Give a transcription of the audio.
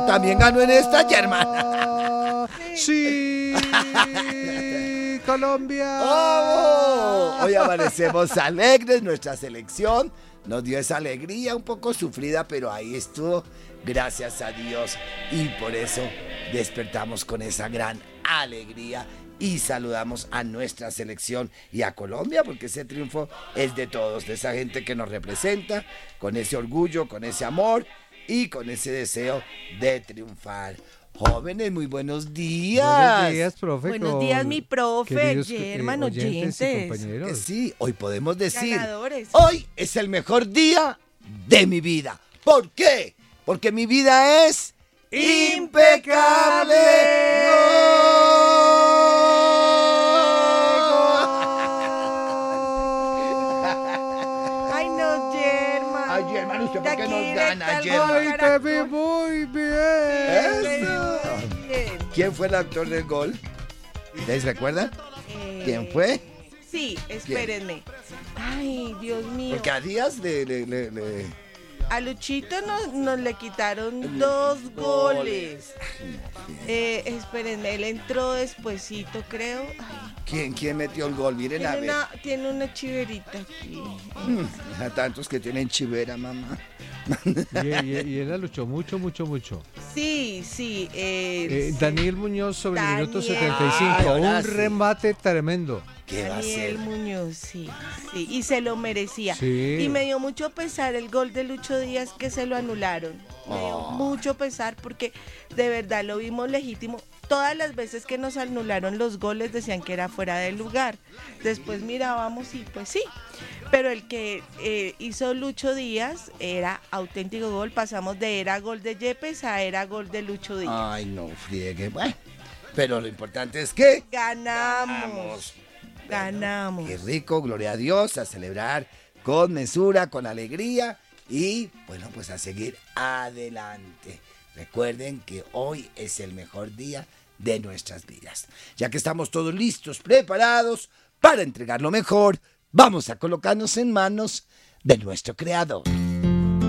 también ganó en esta, Germán. Sí, Colombia. ¡Oh! Hoy amanecemos alegres, nuestra selección nos dio esa alegría un poco sufrida, pero ahí estuvo, gracias a Dios, y por eso despertamos con esa gran alegría y saludamos a nuestra selección y a Colombia, porque ese triunfo es de todos, de esa gente que nos representa, con ese orgullo, con ese amor y con ese deseo de triunfar. Jóvenes, muy buenos días. Buenos días, profe. Buenos días, mi profe, queridos, Germán, oyentes y oyentes. compañeros. Sí, hoy podemos decir, Ganadores. hoy es el mejor día de mi vida. ¿Por qué? Porque mi vida es impecable. Ay, no, Germán. Ay, Germán, ¿usted por qué Aquí nos gana, directo al Germán? gol, Ay, te Caracol. vi muy bien. Eso. Bien. ¿Quién fue el actor del gol? ¿Ustedes recuerdan? ¿Quién fue? Sí, espérenme. Ay, Dios mío. Porque a Díaz le A Luchito nos le quitaron 2 goles. Espérenme, él entró despuesito, creo. Ay, ¿Quién metió el gol? Miren a ver. tiene una chiverita aquí. A tantos que tienen chivera, mamá. Y él la luchó mucho. Sí. Daniel Muñoz sobre el minuto Daniel. 75. Ay, ahora Un sí. remate tremendo. ¿Qué va a Daniel hacer? Muñoz, sí, y se lo merecía. Sí. Y me dio mucho pesar el gol de Lucho Díaz que se lo anularon. Me dio mucho pesar porque de verdad lo vimos legítimo. Todas las veces que nos anularon los goles decían que era fuera de lugar. Después mirábamos y pues sí. Pero el que hizo Lucho Díaz era auténtico gol. Pasamos de era gol de Yepes a era gol de Lucho Díaz. Ay, no friegue. Bueno, pero lo importante es que Ganamos. Qué rico, gloria a Dios, a celebrar con mesura, con alegría y, bueno, pues a seguir adelante. Recuerden que hoy es el mejor día de nuestras vidas. Ya que estamos todos listos, preparados para entregar lo mejor, vamos a colocarnos en manos de nuestro Creador.